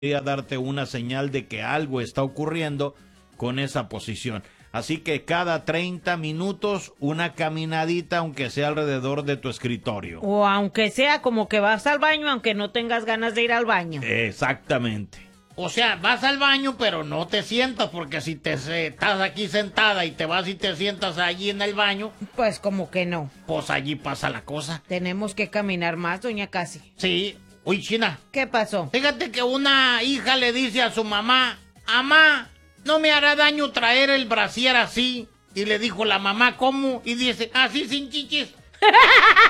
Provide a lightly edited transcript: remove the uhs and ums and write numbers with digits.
darte una señal de que algo está ocurriendo con esa posición. Así que cada 30 minutos una caminadita, aunque sea alrededor de tu escritorio. O aunque sea como que vas al baño, aunque no tengas ganas de ir al baño. Exactamente. O sea, vas al baño, pero no te sientas, porque si estás aquí sentada y te vas y te sientas allí en el baño, pues como que no. Pues allí pasa la cosa. Tenemos que caminar más, doña Casi. Sí. Uy, China. ¿Qué pasó? Fíjate que una hija le dice a su mamá, mamá, ¿no me hará daño traer el brasier así? Y le dijo la mamá, ¿cómo? Y dice, así sin chichis.